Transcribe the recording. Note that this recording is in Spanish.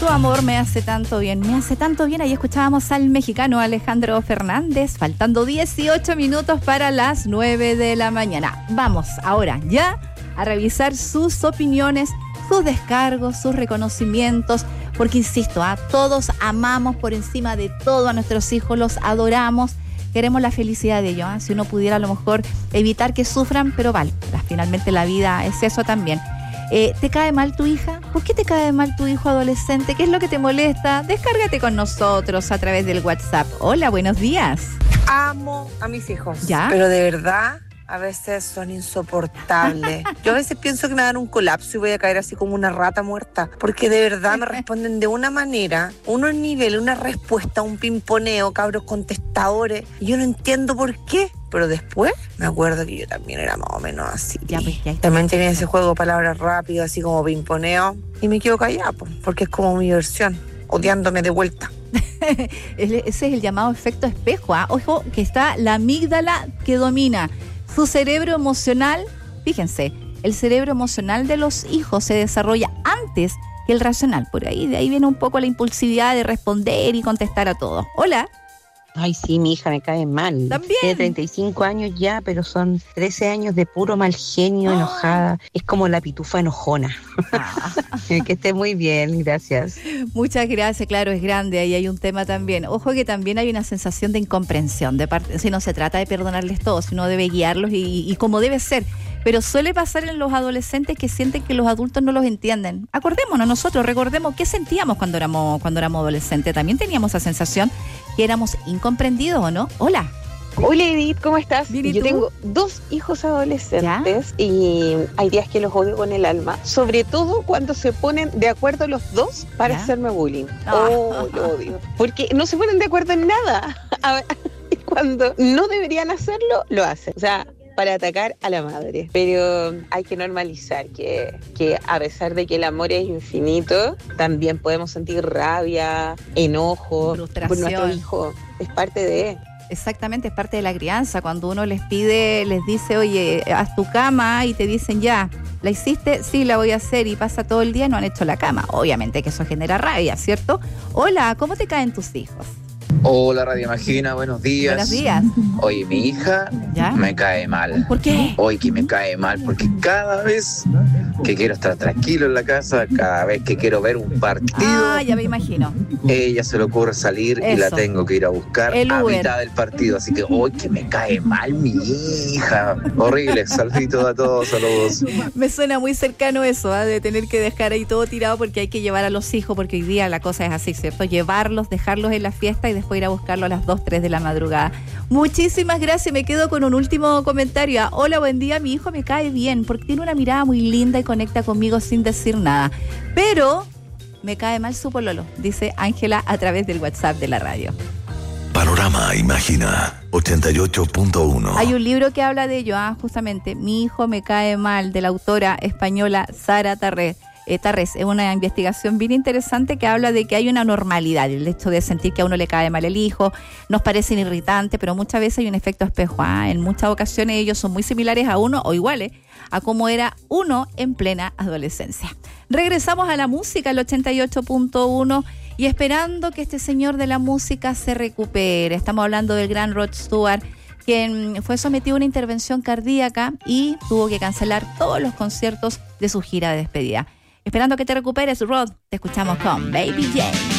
Tu amor me hace tanto bien, me hace tanto bien. Ahí escuchábamos al mexicano Alejandro Fernández, faltando 18 minutos para las 9 de la mañana. Vamos ahora ya a revisar sus opiniones, sus descargos, sus reconocimientos, porque insisto, todos amamos por encima de todo a nuestros hijos, los adoramos, queremos la felicidad de ellos. Si uno pudiera a lo mejor evitar que sufran, pero vale, finalmente la vida es eso también. ¿Te cae mal tu hija? ¿Por qué te cae mal tu hijo adolescente? ¿Qué es lo que te molesta? Descárgate con nosotros a través del WhatsApp. Hola, buenos días. Amo a mis hijos, ¿ya? Pero de verdad a veces son insoportables. Yo a veces pienso que me dan un colapso y voy a caer así como una rata muerta, porque de verdad me responden de una manera, unos niveles, una respuesta, un pimponeo, cabros contestadores, y yo no entiendo por qué. Pero después me acuerdo que yo también era más o menos así. Ya, pues, ya. También tenía ese juego de palabras rápidas, así como pimponeo, y me quedo callada, porque es como mi versión, odiándome de vuelta. Ese es el llamado efecto espejo. Ojo, que está la amígdala que domina su cerebro emocional. Fíjense, el cerebro emocional de los hijos se desarrolla antes que el racional. De ahí viene un poco la impulsividad de responder y contestar a todo. Hola. Ay, sí, mi hija me cae mal. ¿También? Tiene 35 años ya, pero son 13 años de puro mal genio, enojada. Es como la pitufa enojona. Que esté muy bien, gracias. Muchas gracias, claro, es grande, ahí hay un tema también. Ojo que también hay una sensación de incomprensión, de parte, si no se trata de perdonarles todo, sino debe guiarlos y como debe ser. Pero suele pasar en los adolescentes que sienten que los adultos no los entienden. Acordémonos nosotros, recordemos qué sentíamos cuando éramos adolescentes. También teníamos esa sensación que éramos incomprendidos, ¿o no? Hola. Hola Edith, ¿cómo estás? Bien, ¿y yo tú? tengo 2 hijos adolescentes. ¿Ya? Y hay días que los odio con el alma, sobre todo cuando se ponen de acuerdo los dos para ¿Ya? hacerme bullying. Lo odio. Porque no se ponen de acuerdo en nada. Cuando no deberían hacerlo, lo hacen. O sea, para atacar a la madre. Pero hay que normalizar que a pesar de que el amor es infinito, también podemos sentir rabia, enojo frustración por nuestro hijo. Es parte de... Exactamente, es parte de la crianza. Cuando uno les pide, les dice, oye, haz tu cama, y te dicen, ya, ¿la hiciste? Sí, la voy a hacer, y pasa todo el día y no han hecho la cama. Obviamente que eso genera rabia, ¿cierto? Hola, ¿cómo te caen tus hijos? Hola Radio Imagina, buenos días. Buenos días. Oye, mi hija ¿Ya? me cae mal. ¿Por qué? Hoy que me cae mal porque cada vez que quiero estar tranquilo en la casa, cada vez que quiero ver un partido, Ya me imagino. ella se le ocurre salir y la Eso. tengo que ir a buscar El a Uber. mitad del partido. Así que hoy que me cae mal mi hija. Horrible. Saluditos a todos, saludos. Me suena muy cercano eso, de tener que dejar ahí todo tirado porque hay que llevar a los hijos, porque hoy día la cosa es así, ¿cierto? Llevarlos, dejarlos en la fiesta y después ir a buscarlos a las 2, 3 de la madrugada. Muchísimas gracias. Me quedo con un último comentario. Hola, buen día. Mi hijo me cae bien porque tiene una mirada muy linda y conecta conmigo sin decir nada. Pero me cae mal su pololo, dice Ángela a través del WhatsApp de la radio. Panorama Imagina 88.1. Hay un libro que habla de ello, justamente, Mi hijo me cae mal, de la autora española Sara Tarrés. Es una investigación bien interesante que habla de que hay una normalidad, el hecho de sentir que a uno le cae mal el hijo, nos parecen irritantes, pero muchas veces hay un efecto espejo. En muchas ocasiones ellos son muy similares a uno o iguales a cómo era uno en plena adolescencia. Regresamos a la música, el 88.1, y esperando que este señor de la música se recupere. Estamos hablando del gran Rod Stewart, quien fue sometido a una intervención cardíaca y tuvo que cancelar todos los conciertos de su gira de despedida. Esperando que te recuperes, Rod. Te escuchamos con Baby Jane.